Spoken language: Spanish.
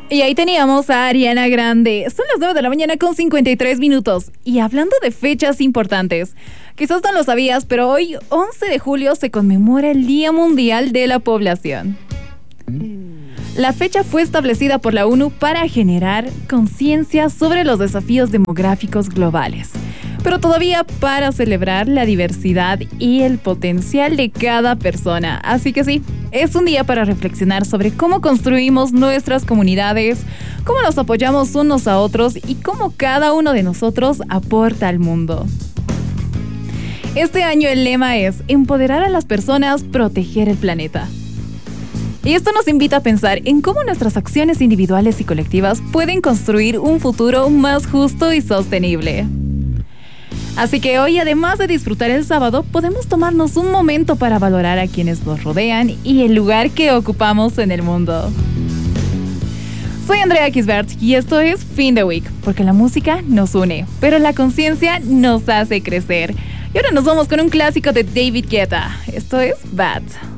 Y ahí teníamos a Ariana Grande. Son las 9 de la mañana con 53 minutos. Y hablando de fechas importantes, quizás no lo sabías, pero hoy, 11 de julio, se conmemora el Día Mundial de la Población. La fecha fue establecida por la ONU para generar conciencia sobre los desafíos demográficos globales, pero todavía para celebrar la diversidad y el potencial de cada persona. Así que sí, es un día para reflexionar sobre cómo construimos nuestras comunidades, cómo nos apoyamos unos a otros y cómo cada uno de nosotros aporta al mundo. Este año el lema es empoderar a las personas, proteger el planeta. Y esto nos invita a pensar en cómo nuestras acciones individuales y colectivas pueden construir un futuro más justo y sostenible. Así que hoy, además de disfrutar el sábado, podemos tomarnos un momento para valorar a quienes nos rodean y el lugar que ocupamos en el mundo. Soy Andrea Kisbert y esto es Fin de Week, porque la música nos une, pero la conciencia nos hace crecer. Y ahora nos vamos con un clásico de David Guetta. Esto es Bad.